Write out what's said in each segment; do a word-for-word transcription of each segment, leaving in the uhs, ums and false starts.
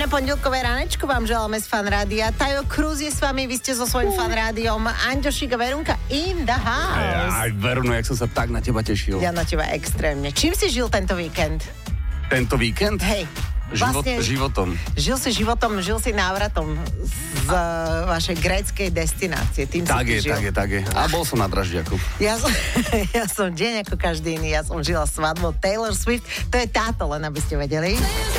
pondelkové ránečko vám želáme z Fan Rádia. Tajo Cruz je s vami, vy ste so svojím Fan Rádiom. Anďošík a Verunka in the house. Aj, Veruno, jak som sa tak na teba tešil. Ja na teba extrémne. Čím si žil tento víkend? Tento víkend? Hej. Život, Vlastne, životom. Žil si životom, žil si návratom z uh, vašej gréckej destinácie. Tým Tak si je, žil. tak je, tak je. A bol som na Draždiaku. Ja som, ja som deň ako každý iný. Ja som žila svadbu Taylor Swift. To je táto, len aby ste vedeli.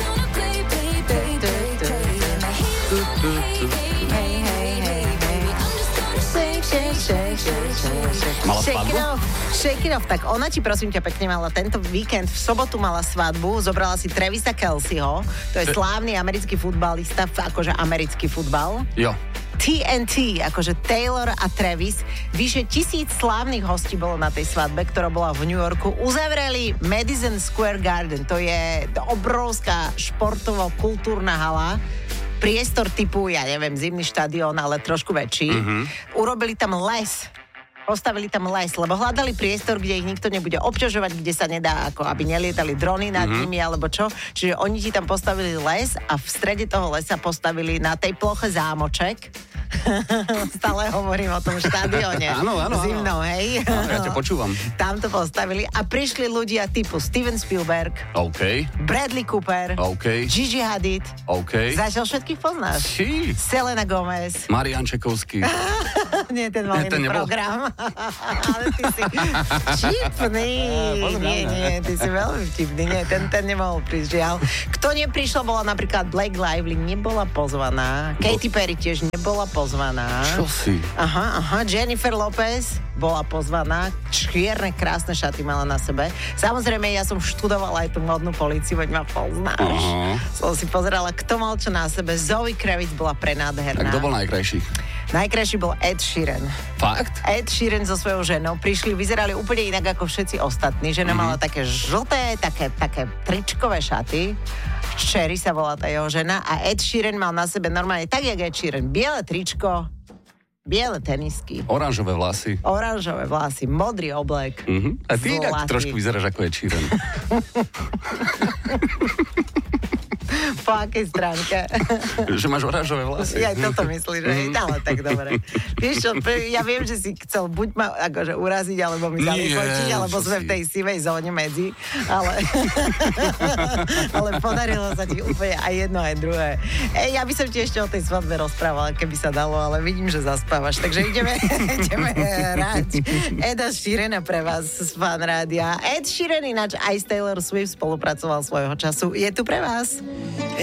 Mala svadbu? Shake it off, shake it off. Tak ona ti prosím ťa pekne mala tento víkend, v sobotu mala svadbu, zobrala si Travisa Kelceho, to je slávny americký futbalista, akože americký futbal. Jo. T N T, akože Taylor a Travis. Vyše tisíc slávnych hostí bolo na tej svadbe, ktorá bola v New Yorku. Uzavreli Madison Square Garden, to je obrovská športovo-kultúrna hala. Priestor typu, ja neviem, zimný štadión, ale trošku väčší. Mm-hmm. Urobili tam les. Postavili tam les, lebo hľadali priestor, kde ich nikto nebude obťažovať, kde sa nedá, ako aby nelietali drony nad mm-hmm. nimi, alebo čo. Čiže oni ti tam postavili les a v strede toho lesa postavili na tej ploche zámoček. Stále hovorím o tom štadióne. Áno, áno, áno. Zimnou, hej. Áno, ja ťa počúvam. Tam to postavili a prišli ľudia typu Steven Spielberg, OK. Bradley Cooper, OK. Gigi Hadid. OK. Zatiaľ všetkých poznáš. Ší. Selena Gomez. Marián Čekovský. Nie, ten mal Nie, ten iný nebol. program. Ale ty si vtipný. Nie, nie, ty si veľmi vtipný. Nie, ten, ten nemohol prísť, žiaľ. Kto neprišla, bola napríklad Blake Lively, nebola pozvaná. Katy Perry tiež nebola pozvaná. Čo si? Aha, aha. Jennifer Lopez bola pozvaná. Čierne, krásne šaty mala na sebe. Samozrejme, ja som študovala aj tú modnú políciu, veď ma poznáš. Aha. Som si pozerala, kto mal čo na sebe. Zoe Kravitz bola prenádherná. Tak kto bol najkrajší? Najkrajší bol Ed Sheeran. Fakt? Ed Sheeran so svojou ženou prišli, vyzerali úplne inak ako všetci ostatní. Žena mm-hmm. mala také žlté, také, také tričkové šaty. Cherry sa volá tá jeho žena. A Ed Sheeran mal na sebe normálne, tak jak Ed Sheeran, biele tričko, biele tenisky, Oranžové vlasy. oranžové vlasy, modrý oblek. Uh-huh. A ty inak zlatý. trošku vyzeráš ako Ed Sheeran. Po akej stránke? Že máš oranžové vlasy. Ja aj toto myslíš, že mm. ale tak dobre. Vieš čo, ja viem, že si chcel buď ma akože uraziť, alebo mi zalichotiť, alebo sme v tej sivej zóne medzi, ale ale podarilo sa ti úplne aj jedno, aj druhé. Ej, ja by som ti ešte o tej svadbe rozprávala, keby sa dalo, ale vidím, že zaspávaš, takže ideme, ideme hrať Eda Sheerana pre vás z Fan Rádia. Ed Sheeran ináč aj s Taylor Swift spolupracoval svojho času. Je tu pre vás.